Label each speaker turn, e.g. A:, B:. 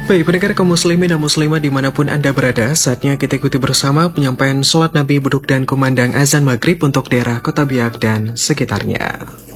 A: Baik, pendengar kaum muslimin dan muslimah dimanapun Anda berada, saatnya kita ikuti bersama penyampaian sholat Nabi Beduk dan kumandang azan maghrib untuk daerah Kota Biak dan sekitarnya.